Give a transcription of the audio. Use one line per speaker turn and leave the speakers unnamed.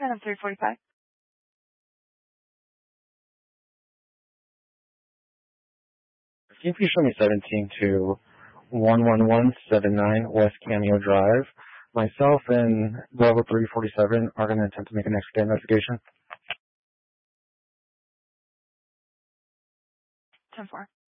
Adam 345.
Can you please show me 17 to 11179 West Cameo Drive? Myself and level 347 are going to attempt to make an extra investigation.
10-4.